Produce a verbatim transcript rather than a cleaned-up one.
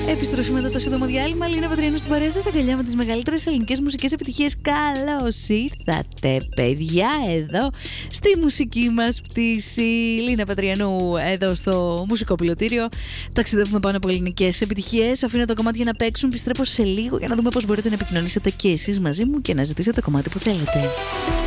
Επιστροφή μετά το σύντομο διάλειμμα. Λίνα Πατριανού στην παρέα σας, αγκαλιά με τις μεγαλύτερες ελληνικές μουσικές επιτυχίες. Καλώς ήρθατε, παιδιά, εδώ στη μουσική μας πτήση. Λίνα Πατριανού, εδώ στο μουσικό πιλωτήριο. Ταξιδεύουμε πάνω από ελληνικές επιτυχίες. Αφήνω το κομμάτι για να παίξουν. Επιστρέφω σε λίγο για να δούμε πώς μπορείτε να επικοινωνήσετε και εσείς μαζί μου και να ζητήσετε το κομμάτι που θέλετε.